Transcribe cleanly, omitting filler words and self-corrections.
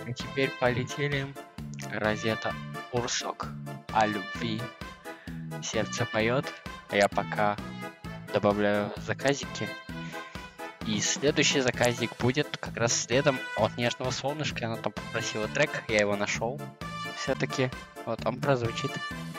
А теперь полетели. Розета Урсок о любви. Сердце поет, а я пока добавляю заказики. И следующий заказик будет как раз следом от Нежного Солнышка. Она там попросила трек, я его нашел. Все-таки вот он прозвучит.